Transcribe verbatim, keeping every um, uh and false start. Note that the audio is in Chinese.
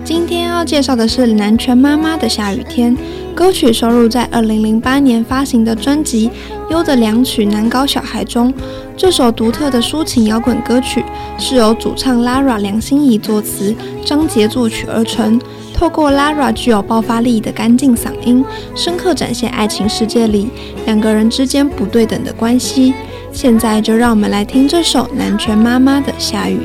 今天要介绍的是南拳妈妈的下雨天，歌曲收录在二零零八年发行的专辑《优的两曲难搞小孩》中。这首独特的抒情摇滚歌曲是由主唱 Lara 梁心颐作词，张杰作曲而成。透过 Lara 具有爆发力的干净嗓音，深刻展现爱情世界里两个人之间不对等的关系。现在就让我们来听这首南拳妈妈的下雨